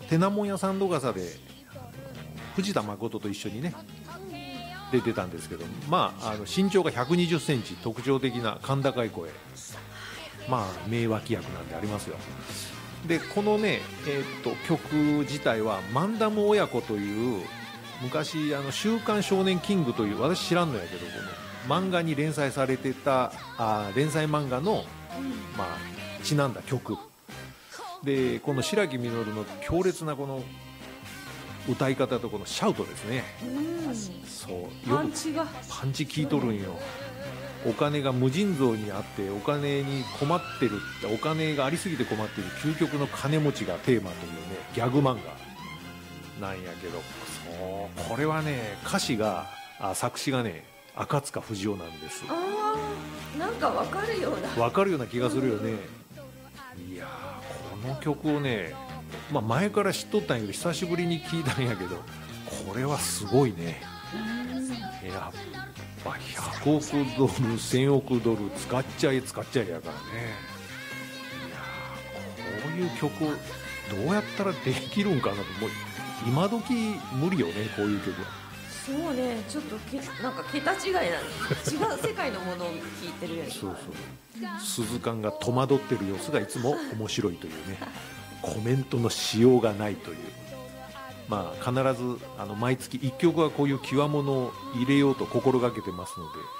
テナモンやサンドガサで藤田誠と一緒にね出てたんですけど、身長が120センチ、特徴的な甲高い声、名脇役なんでありますよ。でこのね、曲自体はマンダム親子という昔週刊少年キングという、私知らんのやけどこの漫画に連載されてた連載漫画の、ちなんだ曲で、この白木稔の強烈なこの歌い方とこのシャウトですね、そうよくパンチ効いとるんよ。お金が無尽蔵にあってお金に困ってる、お金がありすぎて困ってる究極の金持ちがテーマというねギャグ漫画なんやけど、これはね歌詞が作詞がね赤塚不二夫なんです。 なんか分かるような気がするよね。いやこの曲をね、前から知っとったんやけど久しぶりに聴いたんやけど、これはすごいね。やっぱ100億ドル1000億ドル使っちゃえやからね。いやこういう曲をどうやったらできるんかなと、もう今時無理よねこういう曲は。 そうね、ちょっとなんか桁違いなの違う世界のものを聴いてるやつ。 鈴鹿が戸惑ってる様子がいつも面白いというねコメントのしようがないという、必ず毎月1曲はこういう極物を入れようと心がけてますので、